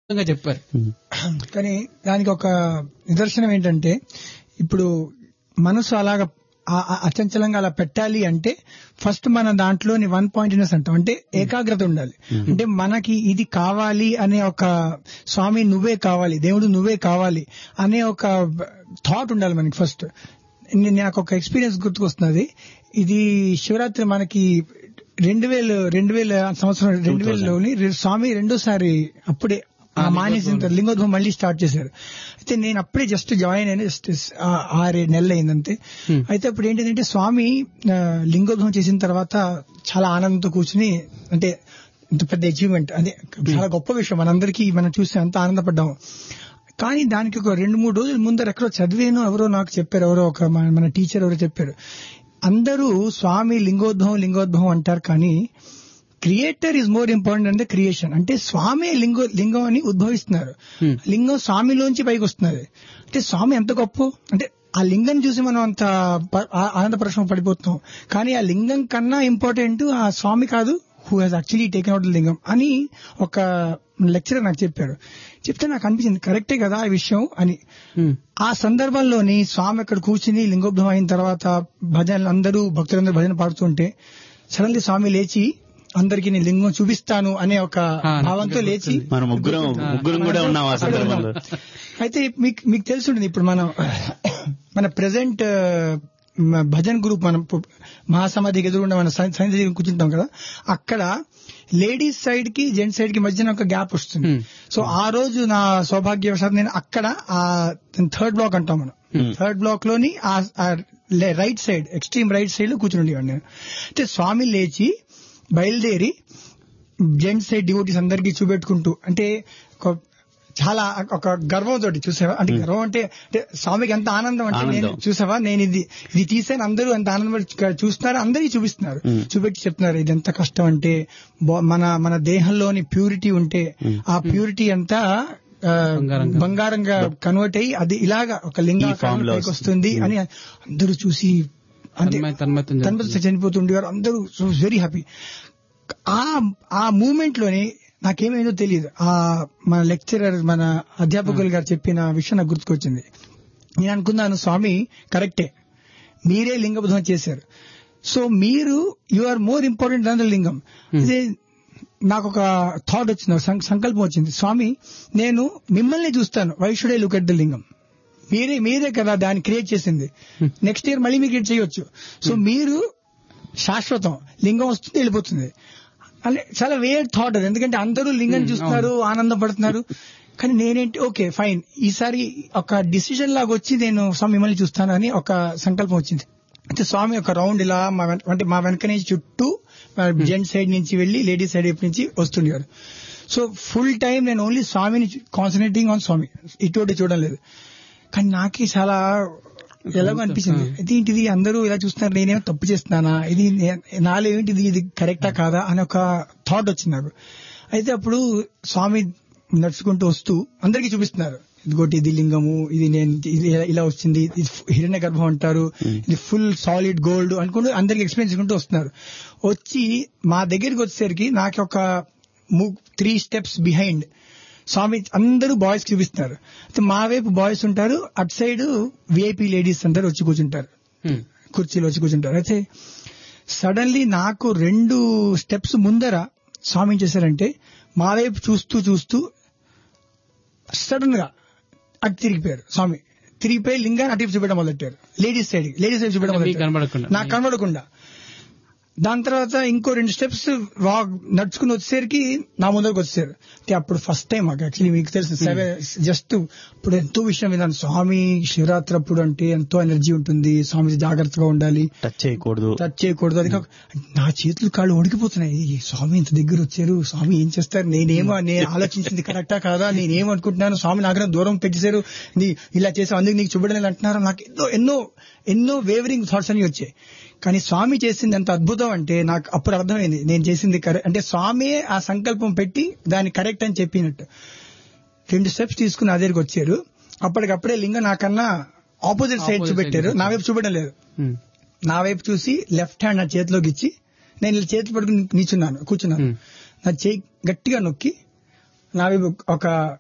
చెప్పారు. కానీ దానికి ఒక నిదర్శనం ఏంటంటే, ఇప్పుడు మనసు అలాగా అచంచలంగా అలా పెట్టాలి అంటే ఫస్ట్ మన దాంట్లోని 1 పాయింట్నెస్ అంటాం, అంటే ఏకాగ్రత ఉండాలి. అంటే మనకి ఇది కావాలి అనే ఒక స్వామి నువ్వే కావాలి, దేవుడు నువ్వే కావాలి అనే ఒక థాట్ ఉండాలి మనకి ఫస్ట్. నాకు ఒక ఎక్స్పీరియన్స్ గుర్తుకొస్తున్నది. ఇది శివరాత్రి మనకి 2000 సంవత్సరం 2000లోని స్వామి రెండోసారి అప్పుడే మానేసిన లింగోద్భవం మళ్ళీ స్టార్ట్ చేశారు. అయితే నేను అప్పుడే జస్ట్ జాయిన్ అయిన 6 నెలలు అయిందంతే. అయితే అప్పుడు ఏంటంటే స్వామి లింగోద్భవం చేసిన తర్వాత చాలా ఆనందంతో కూర్చుని, అంటే ఇంత పెద్ద అచీవ్మెంట్, అదే చాలా గొప్ప విషయం, మనందరికీ మనం చూసి అంత ఆనందపడ్డాము. కానీ దానికి ఒక 2-3 రోజుల ముందర ఎక్కడో చదివేను, ఎవరో నాకు చెప్పారు, ఎవరో ఒక మన టీచర్ ఎవరో చెప్పారు, అందరూ స్వామి లింగోద్భవం అంటారు, కానీ క్రియేటర్ ఈజ్ మోర్ ఇంపార్టెంట్ అంటే క్రియేషన్. అంటే స్వామి లింగం అని ఉద్భవిస్తున్నారు, లింగం స్వామిలోంచి పైకి వస్తున్నది. అంటే స్వామి ఎంత గొప్ప, అంటే ఆ లింగం చూసి మనం అంత ఆనందపరచం పడిపోతున్నాం, కానీ ఆ లింగం కన్నా ఇంపార్టెంట్ ఆ స్వామి కాదు, who has actually taken out the లింగం అని ఒక లెక్చరర్ నాకు చెప్పారు. చెప్తే నాకు అనిపించింది కరెక్టే కదా ఆ విషయం అని. ఆ సందర్భంలోని స్వామి అక్కడ కూర్చుని లింగోద్భవం అయిన తర్వాత భజనలు అందరూ భక్తులందరూ భజన పాడుతుంటే సడన్లీ స్వామి లేచి అందరికి నేను లింగం చూపిస్తాను అనే ఒక భావంతో లేచి, మనం ముగ్గురం కూడా ఉన్నాం ఆ సందర్భంలో. అయితే మీకు తెలుసుంటుంది, ఇప్పుడు మన ప్రెసెంట్ భజన్ గ్రూప్ మనం మహాసమాధికి ఎదురుండా మన సైన్స్ కూర్చుంటాం కదా, అక్కడ లేడీస్ సైడ్ కి జెంట్స్ సైడ్ కి మధ్యన ఒక గ్యాప్ వస్తుంది. సో ఆ రోజు నా సౌభాగ్యవశాత్తు నేను అక్కడ ఆ 3rd బ్లాక్ అంటాం మనం, 3rd బ్లాక్ లోని right side, extreme right side లో కూర్చుండేవాడు నేను. అయితే స్వామి లేచి బయలుదేరి జెంట్స్ సైడ్ డివోటీస్ అందరికీ చూపెట్టుకుంటూ, అంటే చాలా ఒక గర్వంతో చూసావా, అంటే గర్వం అంటే స్వామికి ఎంత ఆనందం అంటే నేను చూసావా, నేను ఇది తీసాను, అందరూ ఎంత ఆనందం చూస్తున్నారు, అందరికీ చూపిస్తున్నారు, చూపెట్టి చెప్తున్నారు ఇది ఎంత కష్టం అంటే మన దేహంలోని ప్యూరిటీ ఉంటే ఆ ప్యూరిటీ అంతా బంగారంగా కన్వర్ట్ అయ్యి అది ఇలాగా ఒక లింగాకారంలోకి వస్తుంది అని అందరూ చూసి తన్మయత్వం చనిపోతుండేవారు అందరూ. So very happy. ఆ మూమెంట్ లోని నాకేమైందో తెలియదు, మన లెక్చరర్ మన అధ్యాపకులు గారు చెప్పిన విషయం నాకు గుర్తుకొచ్చింది. నేను అనుకున్నాను స్వామి కరెక్టే, మీరే లింగబుద్ధం చేశారు, so you are more important than the లింగం. ఇదే నాకు ఒక థాట్ వచ్చింది, సంకల్పం వచ్చింది, స్వామి నేను మిమ్మల్ని చూస్తాను, why should I look at the లింగం, మీరే కదా దాన్ని క్రియేట్ చేసింది, నెక్స్ట్ ఇయర్ మళ్ళీ మీరు క్రియేట్ చేయొచ్చు, సో మీరు శాశ్వతం, లింగం వస్తుంది వెళ్ళిపోతుంది అని చాలా వేర్ థాట్ అది. ఎందుకంటే అందరూ లింగం చూస్తున్నారు, ఆనందం పడుతున్నారు, కానీ నేనేంటి ఓకే ఫైన్, ఈసారి ఒక డిసిజన్ లాగా వచ్చి నేను స్వామి మిమ్మల్ని చూస్తాను అని ఒక సంకల్పం వచ్చింది. అయితే స్వామి ఒక రౌండ్ ఇలా అంటే మా వెనక నుంచి చుట్టూ జెంట్స్ సైడ్ నుంచి వెళ్లి లేడీస్ సైడ్ నుంచి వస్తుండేవారు. సో ఫుల్ టైం నేను ఓన్లీ స్వామిని కాన్సన్ట్రేటింగ్ ఆన్ స్వామి, ఇటువంటి చూడడం లేదు. కానీ నాకే చాలా ఎలాగో అనిపించింది, ఏంటిది అందరూ ఇలా చూస్తున్నారు, నేనేమో తప్పు చేస్తున్నానా, ఇది నాలో ఏంటిది, ఇది కరెక్టా కాదా అని ఒక థాట్ వచ్చింది నాకు. అయితే అప్పుడు స్వామి నడుచుకుంటూ వస్తూ అందరికీ చూపిస్తున్నారు, ఇదిగోటి ఇది లింగము, ఇది ఇలా వచ్చింది, ఇది హిరణ్య గర్భం అంటారు, ఇది ఫుల్ సాలిడ్ గోల్డ్ అనుకుంటూ అందరికి ఎక్స్ప్లెయిన్ చేసుకుంటూ వస్తున్నారు. వచ్చి మా దగ్గరికి వచ్చేసరికి నాకు ఒక 3 steps బిహైండ్ స్వామి అందరూ బాయ్స్ చూపిస్తున్నారు. అయితే మా వైపు బాయ్స్ ఉంటారు, అటు సైడ్ విఐపీ లేడీస్ అందరూ వచ్చి కూర్చుంటారు, కుర్చీలో వచ్చి కూర్చుంటారు. అయితే సడన్లీ నాకు 2 steps ముందర స్వామి ఏం చేశారంటే మా వైపు చూస్తూ సడన్ గా అటు తిరిగిపోయారు. స్వామి తిరిగిపోయి లింగాన్ని అటు చూపెట్టడం మొదలెట్టారు, లేడీస్ సైడ్ చూపెట్టడం మొదలెట్టారు నాకు కనబడకుండా. దాని తర్వాత ఇంకో 2 steps నడుచుకుని వచ్చేసరికి నా ముందరకు వచ్చేసారు. అప్పుడు ఫస్ట్ టైం మాకు యాక్చువల్లీ మీకు తెలుసు జస్ట్ ఇప్పుడు ఎంతో విషయం విన్నాను, స్వామి శివరాత్రి అప్పుడు అంటే ఎంతో ఎనర్జీ ఉంటుంది, స్వామి జాగ్రత్తగా ఉండాలి, టచ్ చేయకూడదు, అది నా చేతులు కాళ్ళు వణికిపోతున్నాయి, స్వామి ఇంత దగ్గర వచ్చారు, స్వామి ఏం చేస్తారు, నేను ఆలోచించింది కరెక్టా కాదా, నేనేమనుకుంటున్నాను, స్వామి నాకు దూరం పెట్టేశారు, ఇలా చేసావు అందుకు నీకు చూపడలేదు అంటున్నారు, నాకు ఎన్నో వేవరింగ్ థాట్స్ అని వచ్చాయి. కానీ స్వామి చేసింది ఎంత అద్భుతం అంటే నాకు అప్పుడు అర్థమైంది నేను చేసింది కరెక్ట్, అంటే స్వామి ఆ సంకల్పం పెట్టి దాన్ని కరెక్ట్ అని చెప్పినట్టు. 2 steps తీసుకుని నా దగ్గరికి వచ్చారు, అప్పటికప్పుడే లింగం నాకన్నా ఆపోజిట్ సైడ్ చూపెట్టారు, నా వైపు చూపెట్టడం లేదు, నా వైపు చూసి లెఫ్ట్ హ్యాండ్ నా చేతిలోకి ఇచ్చి నేను ఇలా చేతులు పట్టుకుని కూర్చున్నాను, నా చేయి గట్టిగా నొక్కి నా వైపు ఒక